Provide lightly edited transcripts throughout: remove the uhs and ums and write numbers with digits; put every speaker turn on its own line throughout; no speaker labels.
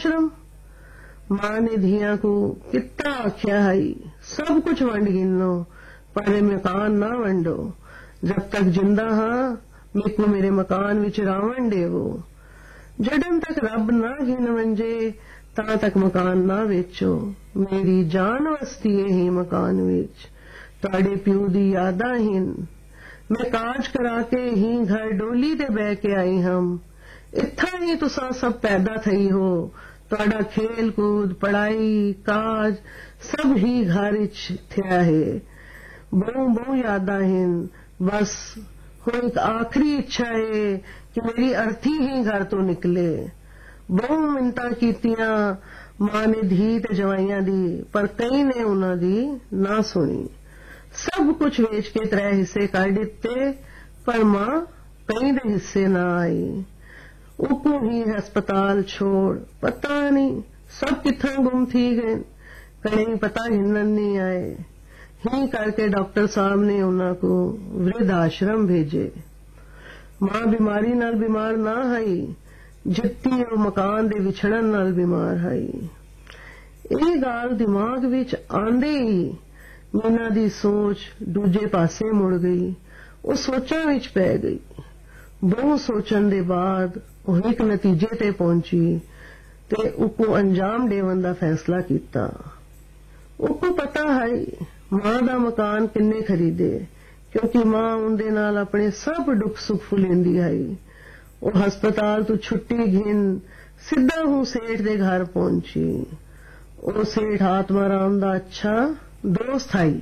आश्रम। मां ने धिया को कितना आख्या है सब कुछ वंड गिनो पर मकान ना वंडो। जब तक जिंदा हाँ मेरे को मेरे मकान विच रावण देवो। जडन तक रब ना गिन वंजे ता तक मकान ना वेचो। मेरी जान वसती है ही मकान विच तुहाडे प्यू दी यादां हिन। मैं काज करा के ही घर डोली ते बह के आई हम। इत्था ही तुसा सब पैदा थई हो। तुहाडा खेल कूद पढ़ाई काज सब ही घर विच थिया है। बहु बहु यादां हिन। बस हुण एक आखिरी इच्छा है कि मेरी अर्थी ही घर तो निकले। बहु मिन्नतां कीतियां मां ने धी ते जवाइयां दी पर कई ने उन्हां दी ना सुनी। सब कुछ वेच के 3 हिस्से कर दिते पर मां कई दे हिस्से ना आई। उको ही हस्पताल छोड़ पता नहीं सब किथा गुम थी गए। कहीं पता हिन्नन नहीं आए। ही करके डॉक्टर साहब ने उन्हां को वृद्ध आश्रम भेजे। मां बीमारी नाल बीमार ना हई जित्ती वो मकान दे विछड़न नाल बीमार हई। ये गाल दिमाग विच आंदे ही मीना दी सोच दूजे पासे मुड़ गई। वो सोचां विच पै गई। बहुत सोचन दे बाद वो एक नतीजे ते पहुंची ते उको अंजाम देवन दा फैसला कीता। उको पता है मां दा मकान किन्ने खरीदे क्योंकि मां उनदे नाल अपने सब दुख सुख फुलेंदी आई। वो हस्पताल तो छुट्टी घिन सीधा हूं सेठ दे घर पहुंची। वो सेठ आत्माराम दा अच्छा दोस्त आई।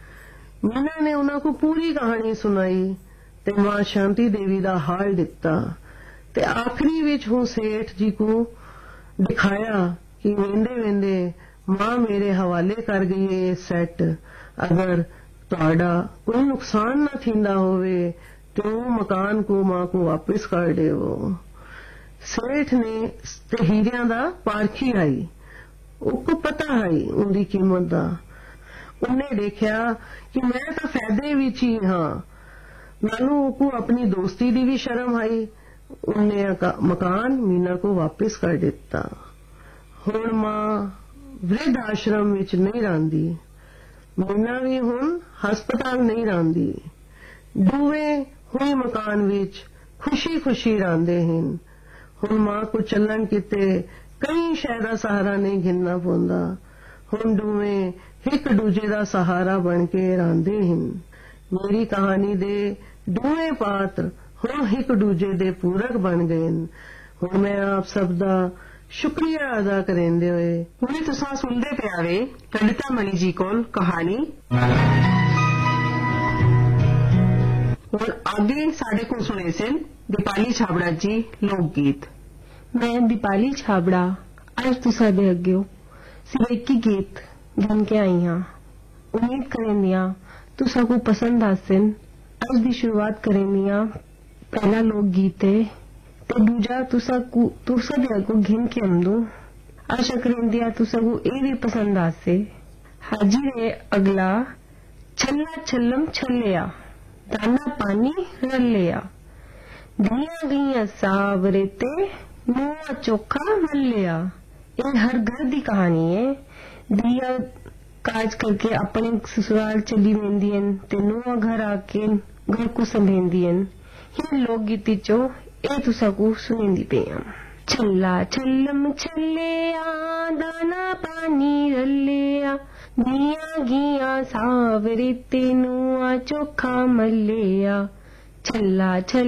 मीना ने उन्हां को पूरी कहानी सुनाई ते मां शांति देवी दा हाल दिता ते आखिरी विच हूं सेठ जी को दिखाया कि वेंदे वेंदे मां मेरे हवाले कर गई है सेट। अगर तुहाडा कोई नुकसान ना थींदा होवे तो मकान को मां को वापस कर देवो। सेठ ने ते हीरियां दा पारखी आई। उनको पता है उनकी कीमत दा। उन्हें देखा कि मैं तो फायदे विच ही हाँ। नानू को अपनी दोस्ती दी भी शर्म आई। उन्हें मकान मीना को वापस कर दिता। हुण मां वृद्ध आश्रम विच नहीं रहिंदी। मीना भी हुण हस्पताल नहीं रहिंदी। दूवे हुई मकान विच खुशी खुशी रहिंदे हन। हुण मां को चलन किते कई शय दा सहारा नहीं घिनना पौंदा। हुण दूवे एक दूजे दा सहारा बन के रहिंदे हन। मेरी कहानी दे दूवे पात्र हुण एक दूजे दे पूरक बन गए। हुण मैं आप सब दा शुक्रिया अदा करेंदे होए
हुणे तुसां सुनदे पिया वे ललिता मणि जी कोल कहानी। हुण आगे साडे को सुने सिन दीपाली छाबड़ा जी लोकगीत।
मैं दीपाली छाबड़ा आज तुसा दे अग्गेओ सिरेकी गीत घन के आई हाँ। उम्मीद करेंदियां तुसा को पसंद आसिन। आज दी शुरुआत करेंदियां पहला लोकगीत है ते दूजा तुसा दे अग्गों घिन के आंदू। आशा करेंदियां तुसा को ए भी पसंद आसे। हाजिर है अगला छल्ला छल्लम छल्लिया दाना पानी रलिया। दिया गईया सावरे ते मुआ चोखा मल्लिया। ये हर घर दी कहानी है। दिया काज करके अपने ससुराल चली वेंदियन ते नुआ घर आके घर को संभेंदियन। ये लोकगीत चो ए तुसा को सुनेंदी पेया। छल्ला छल्लम छल्लिया दाना पानी रलिया। दिया गिया सावरे ते नुआ चोखा मल्लिया। छल्ला छल्लम